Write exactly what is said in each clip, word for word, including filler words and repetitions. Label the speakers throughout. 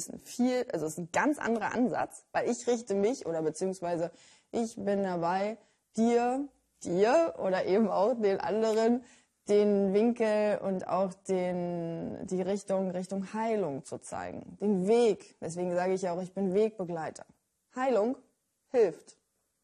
Speaker 1: ist ein viel, also ist ein ganz anderer Ansatz, weil ich richte mich oder beziehungsweise ich bin dabei, dir, dir oder eben auch den anderen den Winkel und auch den, die Richtung, Richtung Heilung zu zeigen. Den Weg. Deswegen sage ich ja auch, ich bin Wegbegleiter. Heilung hilft.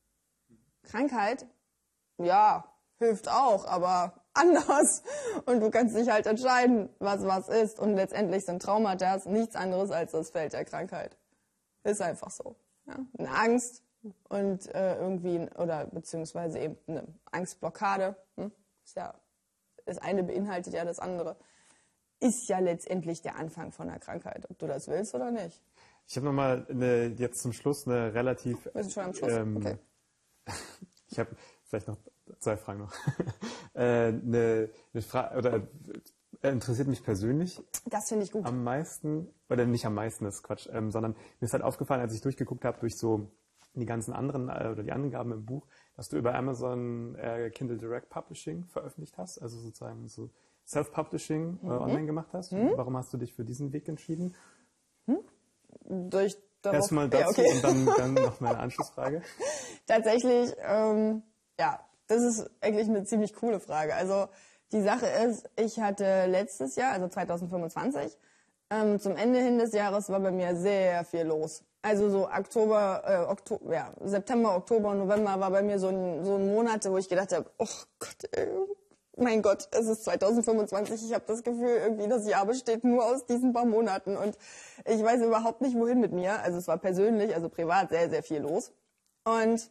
Speaker 1: Krankheit, ja, hilft auch, aber anders. Und du kannst dich halt entscheiden, was was ist. Und letztendlich sind Traumata nichts anderes als das Feld der Krankheit. Ist einfach so. Ja? Eine Angst und äh, irgendwie, oder beziehungsweise eben eine Angstblockade. Hm? Ist ja, das eine beinhaltet ja das andere. Ist ja letztendlich der Anfang von der Krankheit, ob du das willst oder nicht.
Speaker 2: Ich habe nochmal jetzt zum Schluss eine relativ...
Speaker 1: Wir sind schon am Schluss?
Speaker 2: Ähm,
Speaker 1: okay.
Speaker 2: Ich habe vielleicht noch zwei Fragen noch. äh, eine, eine Frage, oder äh, interessiert mich persönlich.
Speaker 1: Das finde ich gut.
Speaker 2: Am meisten, oder nicht am meisten, das ist Quatsch, ähm, sondern mir ist halt aufgefallen, als ich durchgeguckt habe durch so die ganzen anderen, äh, oder die Angaben im Buch, dass du über Amazon äh, Kindle Direct Publishing veröffentlicht hast, also sozusagen so Self-Publishing äh,
Speaker 1: mhm.
Speaker 2: online gemacht hast.
Speaker 1: Mhm.
Speaker 2: Warum hast du dich für diesen Weg entschieden?
Speaker 1: Hm? Durch darauf,
Speaker 2: Erstmal dazu
Speaker 1: ja, okay.
Speaker 2: und dann, dann noch meine Anschlussfrage.
Speaker 1: Tatsächlich, ähm, ja, das ist eigentlich eine ziemlich coole Frage. Also die Sache ist, ich hatte letztes Jahr, also zwanzig fünfundzwanzig, ähm, zum Ende hin des Jahres war bei mir sehr viel los. Also so Oktober, äh, Oktober, ja, September, Oktober, November war bei mir so ein, so ein Monate, wo ich gedacht habe, oh Gott, ey, mein Gott, es ist zwanzig fünfundzwanzig, ich habe das Gefühl, irgendwie das Jahr besteht nur aus diesen paar Monaten und ich weiß überhaupt nicht, wohin mit mir. Also es war persönlich, also privat sehr, sehr viel los. Und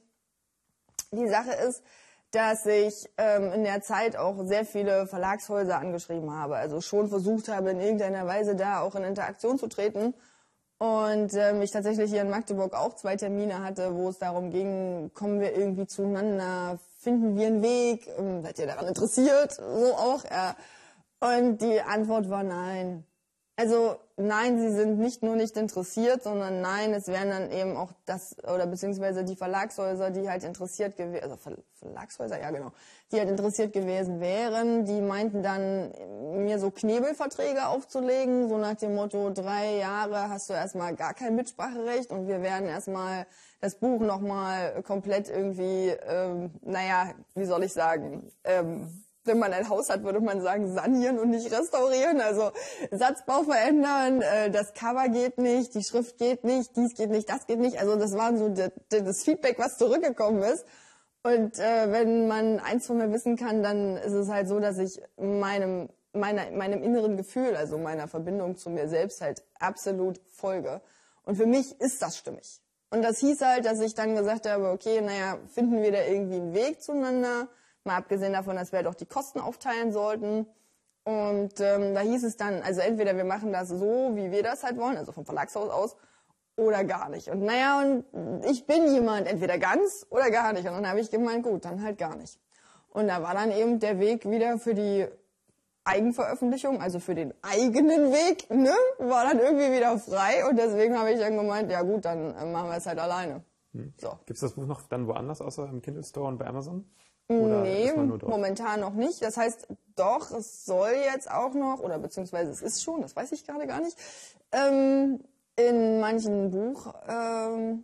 Speaker 1: die Sache ist, dass ich ähm, in der Zeit auch sehr viele Verlagshäuser angeschrieben habe, also schon versucht habe, in irgendeiner Weise da auch in Interaktion zu treten. Und ähm, ich tatsächlich hier in Magdeburg auch zwei Termine hatte, wo es darum ging, kommen wir irgendwie zueinander, finden wir einen Weg, ähm, seid ihr daran interessiert, so auch. Ja. Und die Antwort war nein. Also nein, sie sind nicht nur nicht interessiert, sondern nein, es wären dann eben auch das, oder beziehungsweise die Verlagshäuser, die halt interessiert gewesen, also Ver Verlagshäuser, ja genau, die halt interessiert gewesen wären, die meinten dann, mir so Knebelverträge aufzulegen, so nach dem Motto, drei Jahre hast du erstmal gar kein Mitspracherecht und wir werden erstmal das Buch nochmal komplett irgendwie, ähm, naja, wie soll ich sagen, ähm, wenn man ein Haus hat, würde man sagen, sanieren und nicht restaurieren. Also Satzbau verändern, äh, das Cover geht nicht, die Schrift geht nicht, dies geht nicht, das geht nicht. Also das war so de, de, das Feedback, was zurückgekommen ist. Und äh, wenn man eins von mir wissen kann, dann ist es halt so, dass ich meinem, meiner, meinem inneren Gefühl, also meiner Verbindung zu mir selbst halt absolut folge. Und für mich ist das stimmig. Und das hieß halt, dass ich dann gesagt habe, okay, naja, finden wir da irgendwie einen Weg zueinander? Mal abgesehen davon, dass wir halt auch die Kosten aufteilen sollten. Und ähm, da hieß es dann, also entweder wir machen das so, wie wir das halt wollen, also vom Verlagshaus aus, oder gar nicht. Und naja, und ich bin jemand, entweder ganz oder gar nicht. Und dann habe ich gemeint, gut, dann halt gar nicht. Und da war dann eben der Weg wieder für die Eigenveröffentlichung, also für den eigenen Weg, ne, war dann irgendwie wieder frei. Und deswegen habe ich dann gemeint, ja gut, dann äh, machen wir es halt alleine.
Speaker 2: Hm.
Speaker 1: So.
Speaker 2: Gibt es das Buch noch dann woanders, außer im Kindle Store und bei Amazon? Oder
Speaker 1: nee,
Speaker 2: ist man nur dort?
Speaker 1: Momentan noch nicht. Das heißt, doch, es soll jetzt auch noch, oder beziehungsweise es ist schon, das weiß ich gerade gar nicht, ähm, in manchen Buch, ähm,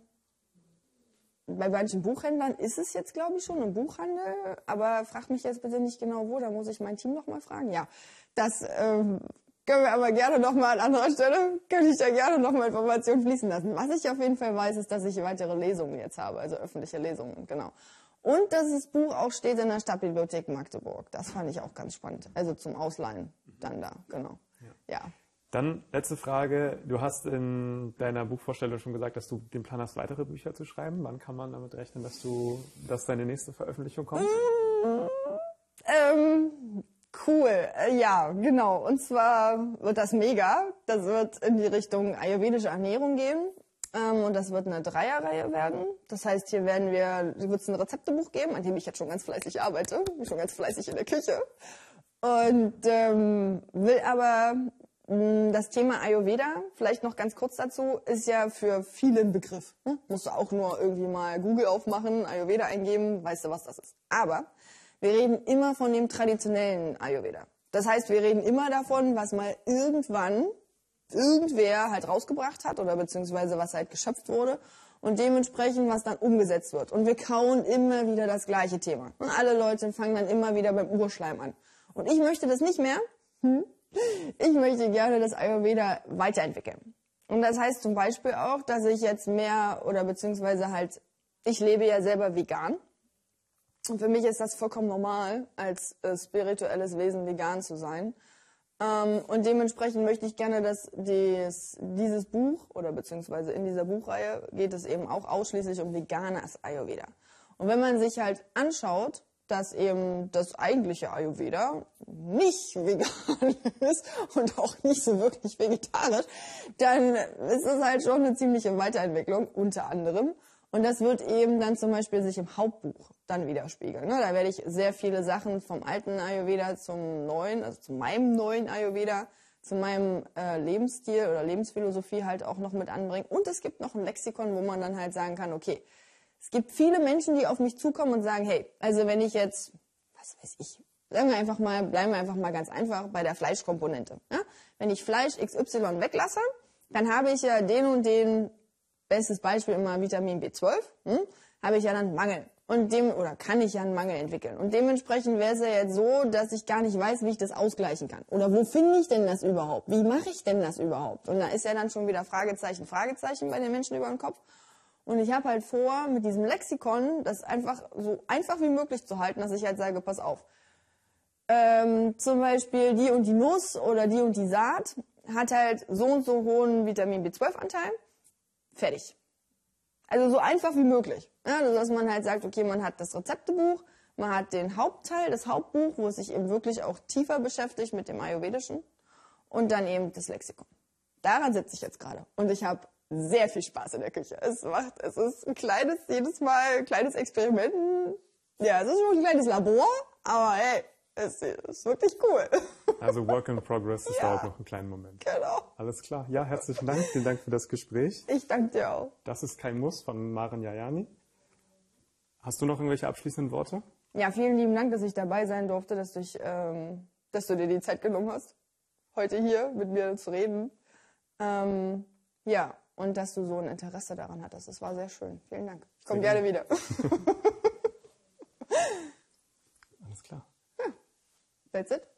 Speaker 1: bei manchen Buchhändlern ist es jetzt, glaube ich, schon im Buchhandel, aber frag mich jetzt bitte nicht genau wo, da muss ich mein Team noch mal fragen. Ja, das ähm, können wir aber gerne noch mal an anderer Stelle, kann ich da gerne noch mal Informationen fließen lassen. Was ich auf jeden Fall weiß, ist, dass ich weitere Lesungen jetzt habe, also öffentliche Lesungen, genau. Und dass das Buch auch steht in der Stadtbibliothek Magdeburg. Das fand ich auch ganz spannend. Also zum Ausleihen dann da, genau. Ja. ja.
Speaker 2: Dann letzte Frage. Du hast in deiner Buchvorstellung schon gesagt, dass du den Plan hast, weitere Bücher zu schreiben. Wann kann man damit rechnen, dass du, dass deine nächste Veröffentlichung kommt?
Speaker 1: Mm, ähm, cool. Äh, ja, genau. Und zwar wird das mega. Das wird in die Richtung ayurvedische Ernährung gehen. Und das wird eine Dreierreihe werden. Das heißt, hier werden wir, hier wird es ein Rezeptebuch geben, an dem ich jetzt schon ganz fleißig arbeite. Ich bin schon ganz fleißig in der Küche. Und ähm, will aber mh, das Thema Ayurveda, vielleicht noch ganz kurz dazu, ist ja für viele ein Begriff. Ne? Musst du auch nur irgendwie mal Google aufmachen, Ayurveda eingeben, weißt du, was das ist. Aber wir reden immer von dem traditionellen Ayurveda. Das heißt, wir reden immer davon, was mal irgendwann irgendwer halt rausgebracht hat oder beziehungsweise was halt geschöpft wurde und dementsprechend was dann umgesetzt wird. Und wir kauen immer wieder das gleiche Thema. Und alle Leute fangen dann immer wieder beim Urschleim an. Und ich möchte das nicht mehr. Hm? Ich möchte gerne das Ayurveda weiterentwickeln. Und das heißt zum Beispiel auch, dass ich jetzt mehr oder beziehungsweise halt, ich lebe ja selber vegan. Und für mich ist das vollkommen normal, als äh, spirituelles Wesen vegan zu sein. Ähm, und dementsprechend möchte ich gerne, dass dies, dieses Buch oder beziehungsweise in dieser Buchreihe geht es eben auch ausschließlich um veganes Ayurveda. Und wenn man sich halt anschaut, dass eben das eigentliche Ayurveda nicht vegan ist und auch nicht so wirklich vegetarisch, dann ist es halt schon eine ziemliche Weiterentwicklung, unter anderem. Und das wird eben dann zum Beispiel sich im Hauptbuch dann widerspiegeln. Ne? Da werde ich sehr viele Sachen vom alten Ayurveda zum neuen, also zu meinem neuen Ayurveda, zu meinem äh, Lebensstil oder Lebensphilosophie halt auch noch mit anbringen. Und es gibt noch ein Lexikon, wo man dann halt sagen kann, okay, es gibt viele Menschen, die auf mich zukommen und sagen, hey, also wenn ich jetzt, was weiß ich, sagen wir einfach mal, bleiben wir einfach mal ganz einfach bei der Fleischkomponente. Ja? Wenn ich Fleisch X Y weglasse, dann habe ich ja den und den, bestes Beispiel immer Vitamin B zwölf, hm, habe ich ja dann Mangel. Und dem, oder kann ich ja einen Mangel entwickeln. Und dementsprechend wäre es ja jetzt so, dass ich gar nicht weiß, wie ich das ausgleichen kann. Oder wo finde ich denn das überhaupt? Wie mache ich denn das überhaupt? Und da ist ja dann schon wieder Fragezeichen, Fragezeichen bei den Menschen über den Kopf. Und ich habe halt vor, mit diesem Lexikon das einfach so einfach wie möglich zu halten, dass ich halt sage, pass auf. Ähm, zum Beispiel die und die Nuss oder die und die Saat hat halt so und so hohen Vitamin B zwölf Anteil. Fertig. Also so einfach wie möglich. Ja, also dass man halt sagt, okay, man hat das Rezeptebuch, man hat den Hauptteil, das Hauptbuch, wo es sich eben wirklich auch tiefer beschäftigt mit dem Ayurvedischen und dann eben das Lexikon. Daran sitze ich jetzt gerade und ich habe sehr viel Spaß in der Küche. Es macht, es ist ein kleines, jedes Mal ein kleines Experiment. Ja, es ist schon ein kleines Labor, aber hey, es ist wirklich cool.
Speaker 2: Also Work in Progress, das
Speaker 1: ja,
Speaker 2: dauert noch einen kleinen Moment.
Speaker 1: Genau.
Speaker 2: Alles klar. Ja, herzlichen Dank. Vielen Dank für das Gespräch.
Speaker 1: Ich danke dir auch.
Speaker 2: Das ist kein Muss von Maren Jajani. Hast du noch irgendwelche abschließenden Worte?
Speaker 1: Ja, vielen lieben Dank, dass ich dabei sein durfte, dass du, dich, ähm, dass du dir die Zeit genommen hast, heute hier mit mir zu reden. Ähm, ja, und dass du so ein Interesse daran hattest. Das war sehr schön. Vielen Dank. Ich komme gerne wieder.
Speaker 2: Alles klar.
Speaker 1: Ja, that's it.